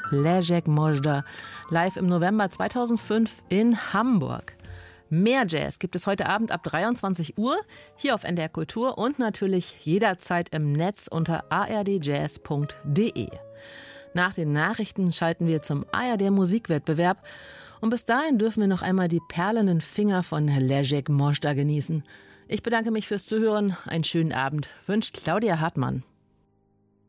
Leszek Mojda, live im November 2005 in Hamburg. Mehr Jazz gibt es heute Abend ab 23 Uhr hier auf NDR Kultur und natürlich jederzeit im Netz unter ardjazz.de. Nach den Nachrichten schalten wir zum ARD Musikwettbewerb und bis dahin dürfen wir noch einmal die perlenden Finger von Leszek Mojda genießen. Ich bedanke mich fürs Zuhören. Einen schönen Abend wünscht Claudia Hartmann.